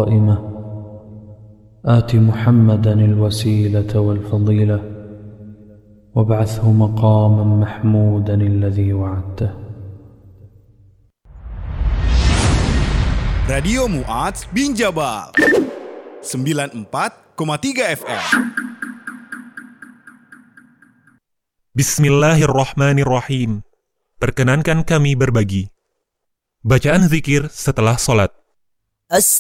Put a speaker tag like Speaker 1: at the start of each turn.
Speaker 1: قائمة آت محمدا الوسيلة والفضيلة وابعثه مقاما محمودا الذي وعدته.
Speaker 2: Radio Mu'adz bin Jabal 94,3 FM.
Speaker 3: Bismillahirrahmanirrahim. Perkenankan kami berbagi bacaan zikir setelah sholat.